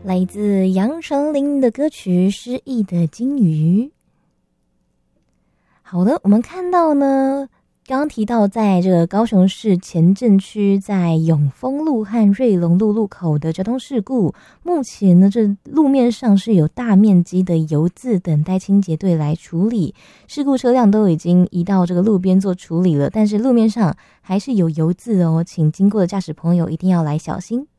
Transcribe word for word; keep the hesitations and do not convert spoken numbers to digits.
来自杨丞琳的歌曲《失忆的金鱼》。好的，我们看到呢，刚刚提到在这个高雄市前镇区，在永丰路和瑞隆路路口的交通事故，目前呢，这路面上是有大面积的油渍等待清洁队来处理，事故车辆都已经移到这个路边做处理了，但是路面上还是有油渍哦，请经过的驾驶朋友一定要来小心。